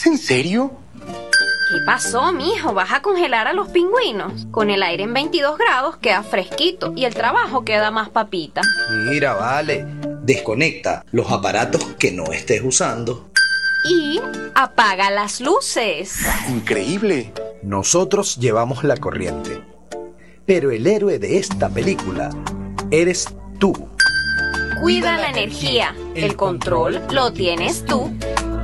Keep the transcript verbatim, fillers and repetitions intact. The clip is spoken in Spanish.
¿Es en serio? ¿Qué pasó, mijo? ¿Vas a congelar a los pingüinos? Con el aire en veintidós grados queda fresquito y el trabajo queda más papita. Mira, vale, desconecta los aparatos que no estés usando. Y apaga las luces. Increíble. Nosotros llevamos la corriente, pero el héroe de esta película eres tú. Cuida la energía. El control lo tienes tú.